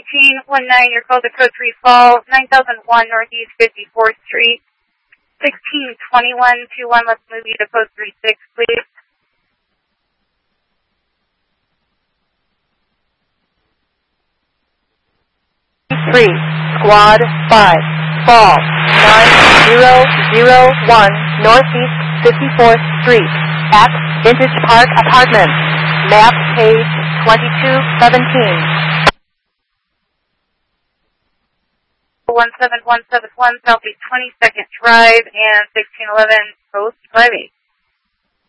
1919, your call to code 3 fall, 9001 Northeast 54th Street. 162121, let's move you to code 36, please. Three, Squad 5, fall, 9001 Northeast 54th Street, at Vintage Park Apartments, map page 2217. 17171 Southeast 22nd Drive and 1611 Coast 58.